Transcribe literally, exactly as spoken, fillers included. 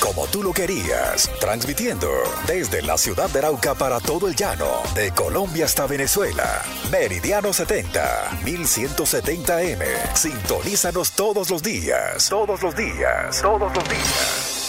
como tú lo querías, transmitiendo desde la ciudad de Arauca para todo el llano, de Colombia hasta Venezuela. Meridiano setenta, mil ciento setenta eme. Sintonízanos todos los días, todos los días, todos los días.